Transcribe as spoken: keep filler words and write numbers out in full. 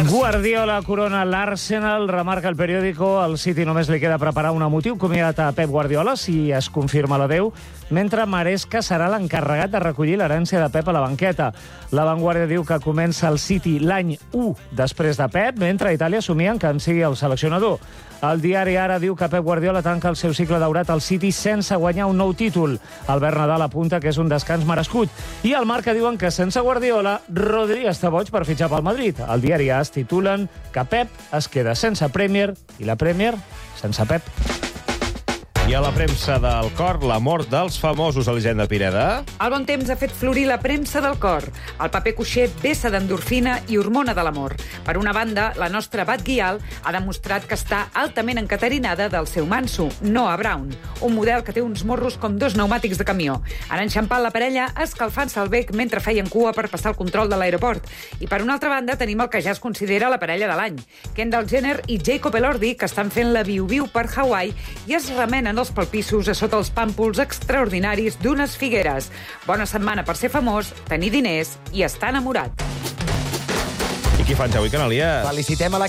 Guardiola corona l'Arsenal, remarca el periòdico. Al City només li queda preparar un emotiu comiat a Pep Guardiola, si es confirma l'adeu, mentre Maresca serà l'encarregat de recollir l'herència de Pep a la banqueta. La Vanguardia diu que comença el City l'any u després de Pep, mentre a Itàlia somien que en sigui el seleccionador. El diari Ara diu que Pep Guardiola tanca el seu cicle daurat al City sense guanyar un nou títol. Albert Nadal apunta que és un descans merescut. I al Marca diuen que sense Guardiola, Rodri està boig per fitxar pel Madrid. El diari A es titulen que Pep es queda sense Premier i la Premier sense Pep. I a la premsa del cor, la mort dels famosos, Elisenda Pineda. El bon temps ha fet florir la premsa del cor. El paper cuixer vessa d'endorfina i hormona de l'amor. Per una banda, la nostra Bat Guial ha demostrat que està altament encaterinada del seu manso, Noah Brown, un model que té uns morros com dos pneumàtics de camió. Han enxampat la parella escalfant-se el bec mentre feien cua per passar el control de l'aeroport. I per una altra banda, tenim el que ja es considera la parella de l'any. Kendall Jenner i Jacob Elordi, que estan fent la viu-viu per Hawaii i es remenen els palpissos a sota els pàmpols extraordinaris d'unes figueres. Bona setmana per ser famós, tenir diners i estar enamorat. I qui fa en Xavi Canalies? Felicitem a la